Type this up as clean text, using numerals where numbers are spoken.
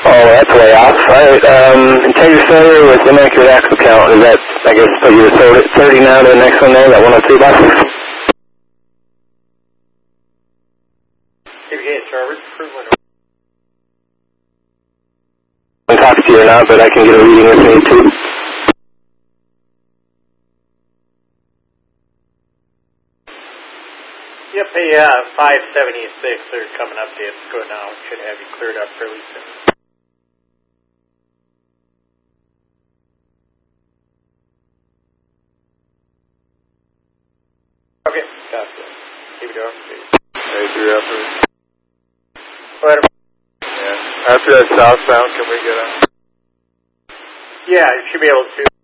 Oh, that's way off. Alright, integrity failure with inaccurate axle count. Is that, I guess, put you to 30 now to the next one there, that 102 box? Keep getting Jarvis, approve one. I'm talking to you or not, but I can get a reading if I need to. Yep, hey, 576, they're coming up to IPSCO now. Should have you cleared up fairly soon. Okay, gotcha. Keep it going, please. Hey, you're after. Go ahead. Yeah. After that southbound, can we get out? Yeah, you should be able to.